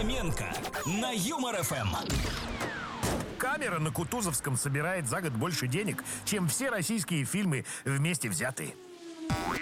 Фоменко на Юмор ФМ. Камера на Кутузовском собирает за год больше денег, чем все российские фильмы вместе взятые.